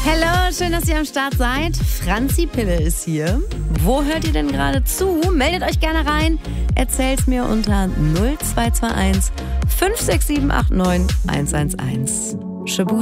Hallo, schön, dass ihr am Start seid. Franzi Pille ist hier. Wo hört ihr denn gerade zu? Meldet euch gerne rein. Erzählt's mir unter 0221 56789 111. Shabu